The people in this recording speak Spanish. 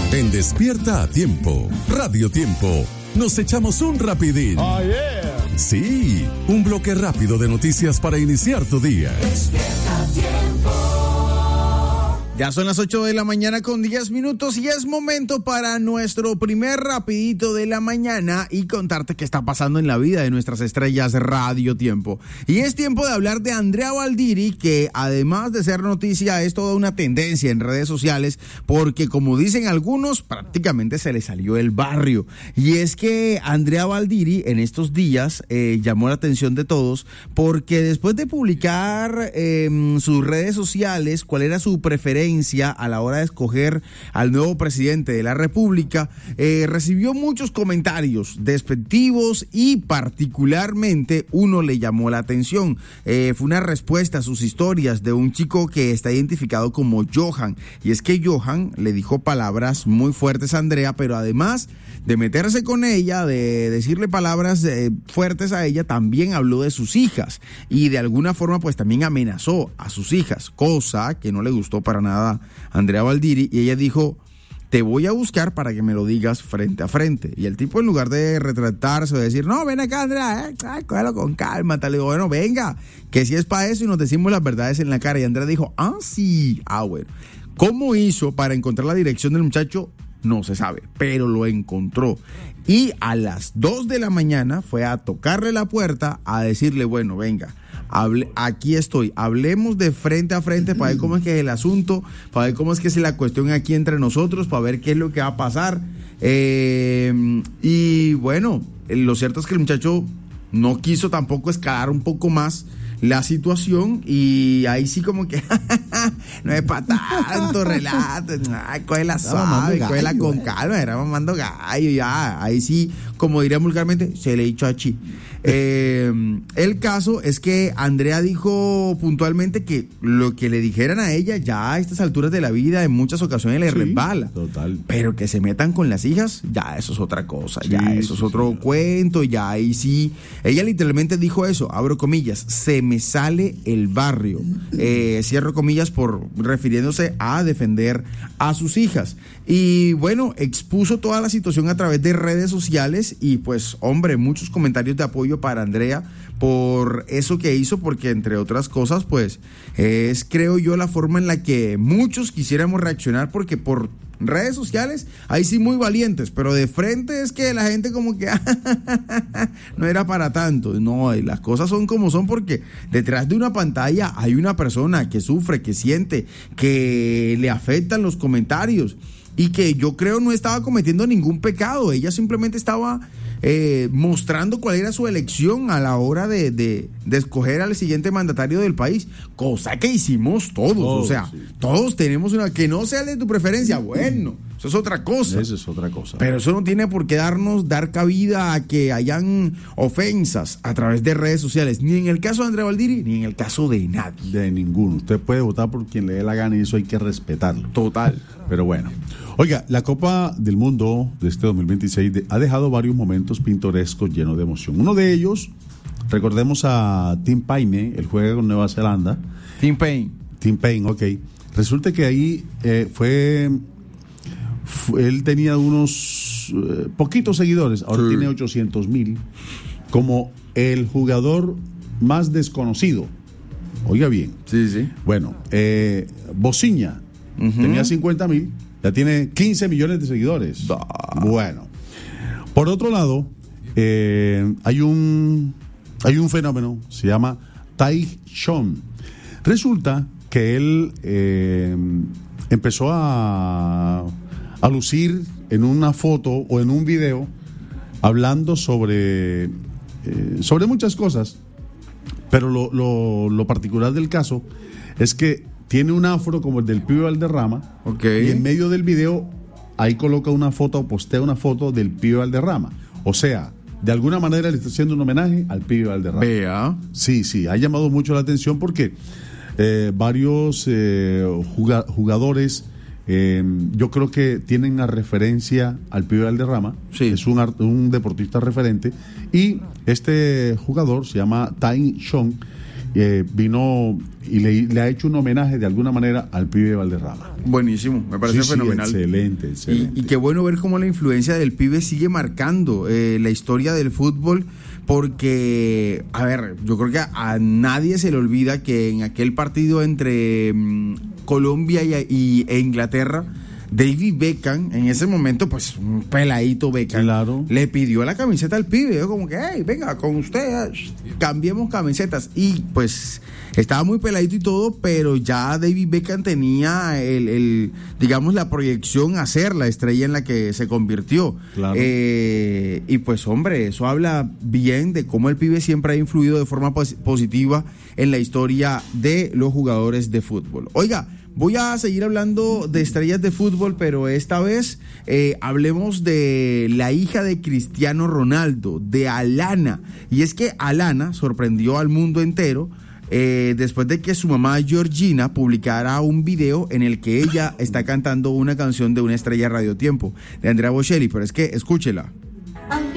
En Despierta a Tiempo, Radio Tiempo, nos echamos un rapidín. Oh, yeah. Sí, un bloque rápido de noticias para iniciar tu día. Despierta a Tiempo. Ya son las 8 de la mañana con 10 minutos y es momento para nuestro primer rapidito de la mañana y contarte qué está pasando en la vida de nuestras estrellas Radio Tiempo. Y es tiempo de hablar de Andrea Valdiri, que además de ser noticia es toda una tendencia en redes sociales porque, como dicen algunos, prácticamente se le salió el barrio. Y es que Andrea Valdiri en estos días llamó la atención de todos porque después de publicar sus redes sociales cuál era su preferencia a la hora de escoger al nuevo presidente de la República, recibió muchos comentarios despectivos y particularmente uno le llamó la atención. Fue una respuesta a sus historias de un chico que está identificado como Johan, y es que Johan le dijo palabras muy fuertes a Andrea, pero además de meterse con ella, de decirle palabras fuertes a ella, también habló de sus hijas y de alguna forma pues también amenazó a sus hijas, cosa que no le gustó para nada a Andrea Valdiri, y ella dijo: te voy a buscar para que me lo digas frente a frente. Y el tipo, en lugar de retratarse o de decir, no, ven acá, Andrea, cógelo con calma, tal, le digo, bueno, venga, que si es para eso y nos decimos las verdades en la cara. Y Andrea dijo, sí, bueno. ¿Cómo hizo para encontrar la dirección del muchacho? No se sabe, pero lo encontró. Y a las 2 de la mañana fue a tocarle la puerta, a decirle, bueno, venga, aquí estoy, hablemos de frente a frente para ver cómo es que es el asunto, para ver cómo es que es la cuestión aquí entre nosotros, para ver qué es lo que va a pasar. Y bueno, lo cierto es que el muchacho no quiso tampoco escalar un poco más la situación, y ahí sí como que no es para tanto relato, cógela suave, cógela con calma, era mamando gallo, ya, ahí sí, como diría vulgarmente, se le echó a chi. El caso es que Andrea dijo puntualmente que lo que le dijeran a ella ya a estas alturas de la vida en muchas ocasiones le resbala, total. Pero que se metan con las hijas, ya eso es otra cosa, ya eso es otro cuento, ya ahí sí. Ella literalmente dijo eso, abro comillas, se me sale el barrio, cierro comillas, refiriéndose a defender a sus hijas. Y bueno, expuso toda la situación a través de redes sociales y pues, hombre, muchos comentarios de apoyo para Andrea por eso que hizo, porque entre otras cosas pues es, creo yo, la forma en la que muchos quisiéramos reaccionar, porque por redes sociales ahí sí muy valientes, pero de frente es que la gente como que no era para tanto. No, las cosas son como son, porque detrás de una pantalla hay una persona que sufre, que siente, que le afectan los comentarios, y que yo creo no estaba cometiendo ningún pecado. Ella simplemente estaba mostrando cuál era su elección a la hora de escoger al siguiente mandatario del país, cosa que hicimos todos, o sea, sí. Todos tenemos una, que no sea de tu preferencia, bueno, eso es otra cosa. Eso es otra cosa. Pero eso no tiene por qué dar cabida a que hayan ofensas a través de redes sociales, ni en el caso de Andrea Valdiri, ni en el caso de nadie. De ninguno. Usted puede votar por quien le dé la gana y eso hay que respetarlo. Total. Pero bueno. Oiga, la Copa del Mundo de este 2026 ha dejado varios momentos pintorescos llenos de emoción. Uno de ellos, recordemos a Tim Payne, el juega con Nueva Zelanda. Tim Payne, ok. Resulta que ahí él tenía unos poquitos seguidores, ahora tiene 800,000, como el jugador más desconocido. Oiga bien. Sí. Bueno, Bociña tenía 50,000. Ya tiene 15 millones de seguidores. Bueno. Por otro lado, hay un fenómeno, se llama Taekwon. Resulta que él empezó a lucir en una foto o en un video hablando sobre muchas cosas, pero lo particular del caso es que tiene un afro como el del Pío Valderrama, y en medio del video ahí coloca una foto, postea una foto del Pío Valderrama. O sea, de alguna manera le está haciendo un homenaje al Pío Valderrama. Vea. Sí, ha llamado mucho la atención porque varios jugadores, yo creo que tienen una referencia al Pío Valderrama. Sí. Es un deportista referente, y este jugador se llama Taekwon. vino y le ha hecho un homenaje de alguna manera al pibe Valderrama. Buenísimo, me parece fenomenal. Excelente. Y qué bueno ver cómo la influencia del pibe sigue marcando la historia del fútbol, porque, a ver, yo creo que a nadie se le olvida que en aquel partido entre Colombia e Inglaterra, David Beckham, en ese momento, pues un peladito Beckham, claro, le pidió la camiseta al pibe, como que, hey, venga, con usted, cambiemos camisetas. Y pues estaba muy peladito y todo, pero ya David Beckham tenía digamos, la proyección a ser la estrella en la que se convirtió. Claro. Y pues, hombre, eso habla bien de cómo el pibe siempre ha influido de forma positiva en la historia de los jugadores de fútbol. Oiga, voy a seguir hablando de estrellas de fútbol, pero esta vez hablemos de la hija de Cristiano Ronaldo, de Alana. Y es que Alana sorprendió al mundo entero después de que su mamá Georgina publicara un video en el que ella está cantando una canción de una estrella de Radio Tiempo, de Andrea Bocelli. Pero es que, escúchela.